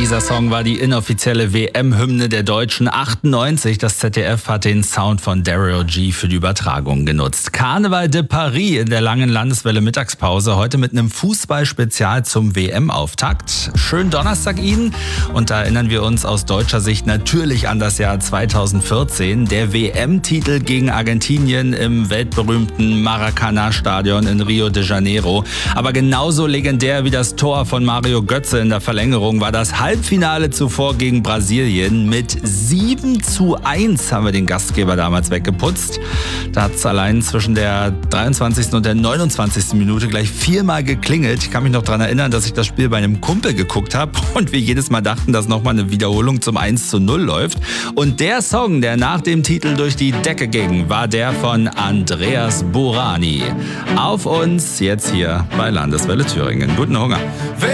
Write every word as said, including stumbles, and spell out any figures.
Dieser Song war die inoffizielle W M-Hymne der Deutschen achtundneunzig. Das Z D F hat den Sound von Daryl G für die Übertragung genutzt. Carnaval de Paris in der langen Landeswelle Mittagspause. Heute mit einem Fußballspezial zum W M-Auftakt. Schönen Donnerstag Ihnen. Und da erinnern wir uns aus deutscher Sicht natürlich an das Jahr zweitausendvierzehn. Der W M-Titel gegen Argentinien im weltberühmten Maracanã-Stadion in Rio de Janeiro. Aber genauso legendär wie das Tor von Mario Götze in der Verlängerung war das Halbfinale zuvor gegen Brasilien. Mit sieben zu eins haben wir den Gastgeber damals weggeputzt. Da hat es allein zwischen der dreiundzwanzigsten und der neunundzwanzigsten Minute gleich viermal geklingelt. Ich kann mich noch daran erinnern, dass ich das Spiel bei einem Kumpel geguckt habe und wir jedes Mal dachten, dass nochmal eine Wiederholung zum eins zu null läuft. Und der Song, der nach dem Titel durch die Decke ging, war der von Andreas Burani. Auf uns jetzt hier bei Landeswelle Thüringen. Guten Hunger.